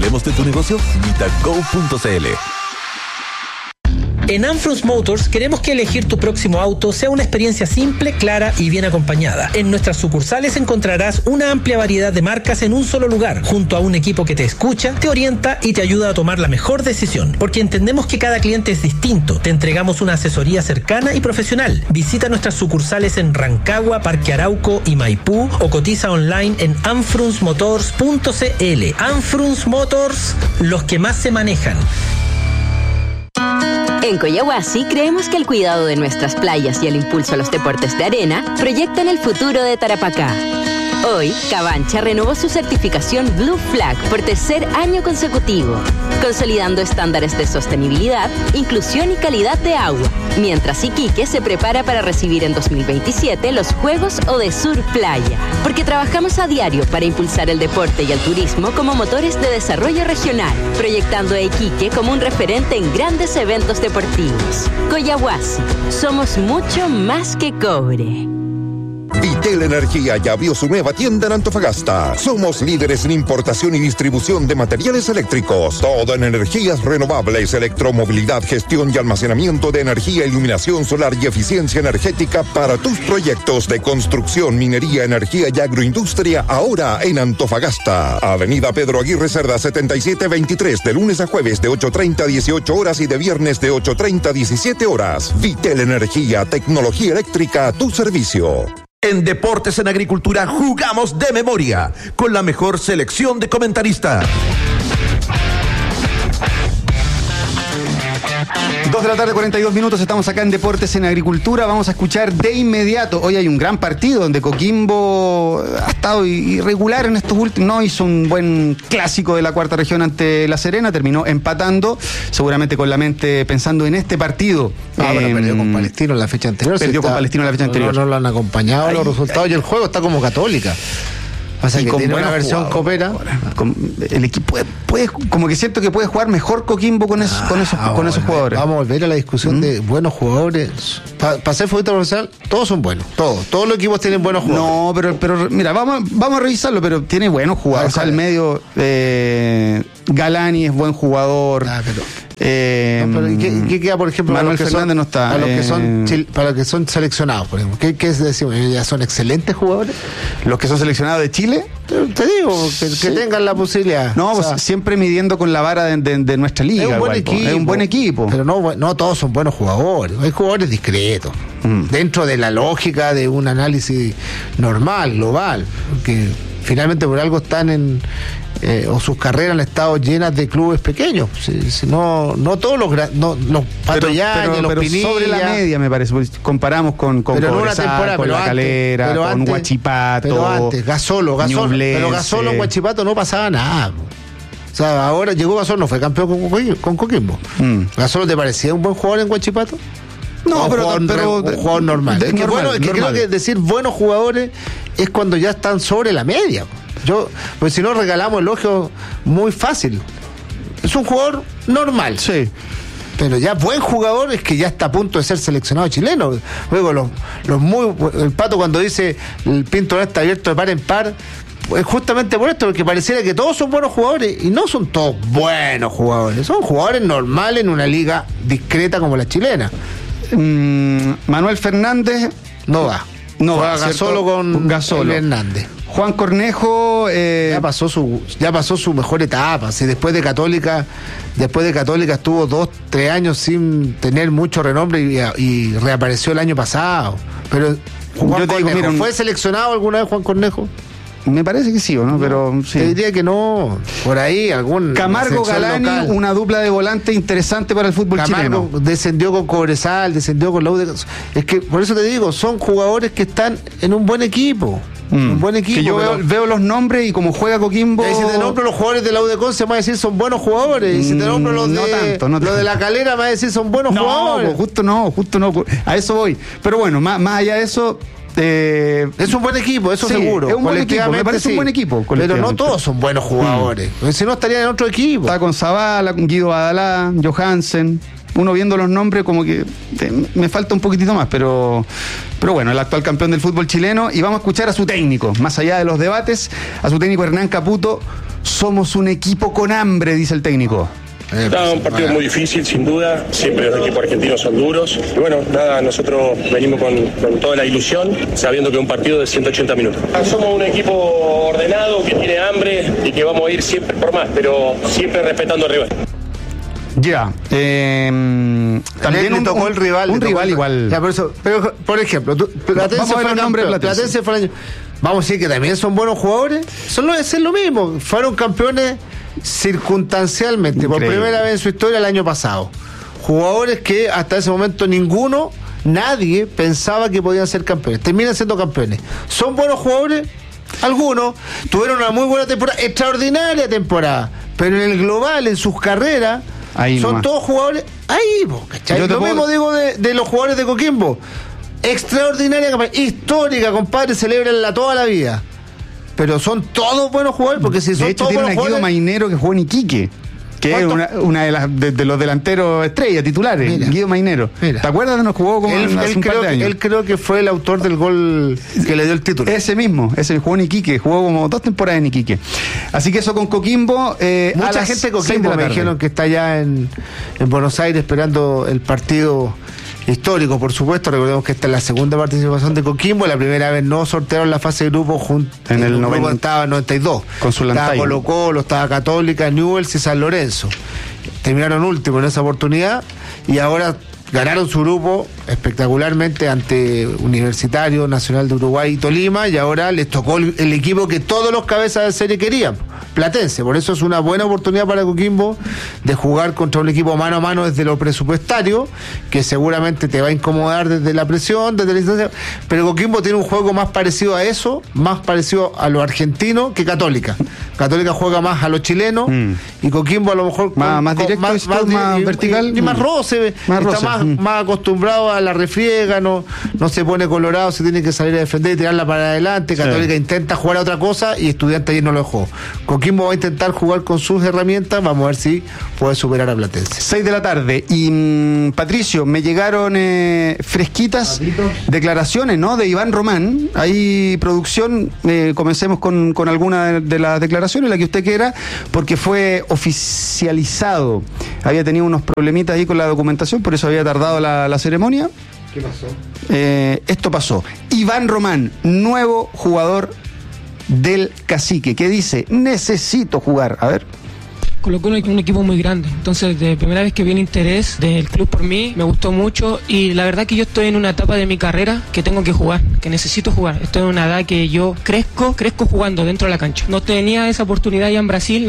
Hablemos de tu negocio, visita go.cl. En Anfrunz Motors queremos que elegir tu próximo auto sea una experiencia simple, clara y bien acompañada. En nuestras sucursales encontrarás una amplia variedad de marcas en un solo lugar, junto a un equipo que te escucha, te orienta y te ayuda a tomar la mejor decisión. Porque entendemos que cada cliente es distinto. Te entregamos una asesoría cercana y profesional. Visita nuestras sucursales en Rancagua, Parque Arauco y Maipú o cotiza online en anfrunzmotors.cl. Anfrunz Motors, los que más se manejan. En Coyahuasi creemos que el cuidado de nuestras playas y el impulso a los deportes de arena proyectan el futuro de Tarapacá. Hoy, Cabancha renovó su certificación Blue Flag por tercer año consecutivo, consolidando estándares de sostenibilidad, inclusión y calidad de agua, mientras Iquique se prepara para recibir en 2027 los Juegos Odesur Playa, porque trabajamos a diario para impulsar el deporte y el turismo como motores de desarrollo regional, proyectando a Iquique como un referente en grandes eventos deportivos. Coyahuasi, somos mucho más que cobre. Vitel Energía ya abrió su nueva tienda en Antofagasta. Somos líderes en importación y distribución de materiales eléctricos. Todo en energías renovables, electromovilidad, gestión y almacenamiento de energía, iluminación solar y eficiencia energética para tus proyectos de construcción, minería, energía y agroindustria, ahora en Antofagasta. Avenida Pedro Aguirre Cerda 7723, de lunes a jueves de 8:30 a 18 horas y de viernes de 8:30 a 17 horas. Vitel Energía, tecnología eléctrica a tu servicio. En Deportes en Agricultura jugamos de memoria, con la mejor selección de comentaristas. 2:42 estamos acá en Deportes en Agricultura. Vamos a escuchar de inmediato. Hoy hay un gran partido donde Coquimbo ha estado irregular en estos últimos. No hizo un buen clásico de la cuarta región ante La Serena, terminó empatando, seguramente con la mente pensando en este partido. Pero perdió con Palestino en la fecha anterior. Con Palestino en la fecha anterior. No lo han acompañado los resultados y el juego está como Católica. O sea, que tiene una versión copera. El equipo puede, como que siento que puede jugar mejor Coquimbo con esos jugadores. Vamos a volver a la discusión de buenos jugadores. Para ser futbolista profesional, todos son buenos. Todos los equipos tienen buenos jugadores. No, pero mira, vamos a revisarlo, pero tiene buenos jugadores. Al medio, Galani es buen jugador. Pero ¿qué queda, por ejemplo, Manuel Fernández no está? Para los que son seleccionados, por ejemplo? ¿Qué decimos? ¿Ya son excelentes jugadores? Los que son seleccionados de Chile. Te digo, que tengan la posibilidad. No, pues siempre midiendo con la vara de nuestra liga. Es un buen equipo. Pero no todos son buenos jugadores. Hay jugadores discretos. Dentro de la lógica de un análisis normal, global. Porque finalmente por algo están o sus carreras han estado llenas de clubes pequeños. Si no todos los Patoyanes, los Pinilla. Sobre la media, me parece. Comparamos con Cobresal, con La Calera, con Huachipato. Pero antes, Gasolo en Huachipato no pasaba nada. O sea, ahora llegó Gasolo, no fue campeón con Coquimbo. ¿Gasolo te parecía un buen jugador en Huachipato? No, pero un jugador normal. Creo que decir buenos jugadores es cuando ya están sobre la media. Pues si no regalamos elogios muy fácil. Es un jugador normal. Sí. Pero ya buen jugador es que ya está a punto de ser seleccionado chileno. Luego el Pato cuando dice el Pinto no está abierto de par en par, es justamente por esto, porque pareciera que todos son buenos jugadores y no son todos buenos jugadores. Son jugadores normales en una liga discreta como la chilena. Manuel Fernández no va. Gasolo con Gasolo Hernández. Juan Cornejo ya pasó su mejor etapa. Si después de Católica estuvo 2-3 años sin tener mucho renombre y reapareció el año pasado. Pero ¿fue seleccionado alguna vez Juan Cornejo? Me parece que sí, ¿o no? Pero sí. Te diría que no. Por ahí Camargo Galani, local. Una dupla de volante interesante para el fútbol chileno. Descendió con Cobresal, descendió con la U. Es que por eso te digo, son jugadores que están en un buen equipo. Un buen equipo. Que yo veo los nombres y como juega Coquimbo. Y si te nombro los jugadores de la U de Conce, me va a decir son buenos jugadores. Y si te nombro los de La Calera, me va a decir son buenos jugadores. Justo no. A eso voy. Pero bueno, más allá de eso. Es un buen equipo, eso seguro. Es un buen equipo, me parece un buen equipo. Pero no todos son buenos jugadores. Si no, estarían en otro equipo. Está con Zavala, con Guido Badalá, Johansen. Uno viendo los nombres como que me falta un poquitito más, pero bueno, el actual campeón del fútbol chileno. Y vamos a escuchar a su técnico, más allá de los debates, a su técnico Hernán Caputo, Somos un equipo con hambre, dice el técnico. Un partido muy difícil, sin duda. Siempre los equipos argentinos son duros. Y bueno, nada, nosotros venimos con toda la ilusión, sabiendo que es un partido de 180 minutos. Somos un equipo ordenado, que tiene hambre y que vamos a ir siempre por más, pero siempre respetando al rival. Ya. También le tocó el rival. Un rival igual. Ya, pero, por ejemplo, Platense fue el nombre de Platense fue el año. Vamos a decir que también son buenos jugadores. Es lo mismo. Fueron campeones circunstancialmente, por primera vez en su historia el año pasado. Jugadores que hasta ese momento nadie pensaba que podían ser campeones. Terminan siendo campeones. ¿Son buenos jugadores? Algunos tuvieron una muy buena temporada, extraordinaria temporada, pero en el global, en sus carreras, ahí son todos jugadores ahí, ¿cachai? Lo mismo digo de los jugadores de Coquimbo. Extraordinaria, histórica, compadre, celebranla toda la vida. Pero son todos buenos jugadores, porque si son de hecho, todos tienen buenos a Guido Mainero, que jugó en Iquique, que es una de los delanteros estrella, titulares. Mira, Guido Mainero. Mira. ¿Te acuerdas de nos jugó como hace un par de años? Él creo que fue el autor del gol que le dio el título. Ese jugó en Iquique, jugó como 2 temporadas en Iquique. Así que eso con Coquimbo. Mucha gente de Coquimbo me dijeron que está allá en Buenos Aires esperando el partido histórico, por supuesto. Recordemos que esta es la segunda participación de Coquimbo. La primera vez no sortearon la fase de grupo en el grupo estaba 92. Con su estaba Colo-Colo, estaba Católica, Newell's y San Lorenzo. Terminaron último en esa oportunidad y ahora ganaron su grupo espectacularmente ante Universitario, Nacional de Uruguay y Tolima, y ahora les tocó el equipo que todos los cabezas de serie querían, Platense. Por eso es una buena oportunidad para Coquimbo de jugar contra un equipo mano a mano desde lo presupuestario, que seguramente te va a incomodar desde la presión, desde la distancia, pero Coquimbo tiene un juego más parecido a eso, más parecido a lo argentino que Católica. Católica juega más a lo chileno y Coquimbo a lo mejor más directo, más vertical y más roce, más acostumbrado a la refriega, no se pone colorado, se tiene que salir a defender y tirarla para adelante. Católica intenta jugar a otra cosa y Estudiantes ayer no lo dejó. Coquimbo va a intentar jugar con sus herramientas, vamos a ver si puede superar a Platense. 6 de la tarde y Patricio, me llegaron fresquitas declaraciones, ¿no? De Iván Román. Ahí producción, comencemos con alguna de las declaraciones, la que usted quiera, porque fue oficializado. Había tenido unos problemitas ahí con la documentación, por eso había tardado la ceremonia. ¿Qué pasó? Esto pasó. Iván Román, nuevo jugador del Cacique, que dice: necesito jugar. A ver. Colocó un equipo muy grande, entonces de primera vez que vi el interés del club por mí, me gustó mucho y la verdad que yo estoy en una etapa de mi carrera que tengo que jugar, que necesito jugar. Estoy en una edad que yo crezco jugando dentro de la cancha. No tenía esa oportunidad ya en Brasil.